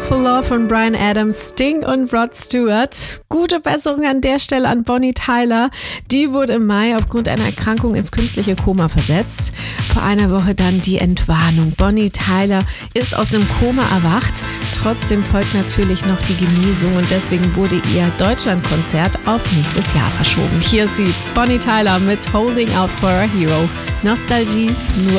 Beautiful Love von Bryan Adams, Sting und Rod Stewart. Gute Besserung an der Stelle an Bonnie Tyler. Die wurde im Mai aufgrund einer Erkrankung ins künstliche Koma versetzt. Vor einer Woche dann die Entwarnung. Bonnie Tyler ist aus dem Koma erwacht. Trotzdem folgt natürlich noch die Genesung und deswegen wurde ihr Deutschlandkonzert auf nächstes Jahr verschoben. Hier ist sie, Bonnie Tyler mit Holding Out for a Hero. Nostalgie nur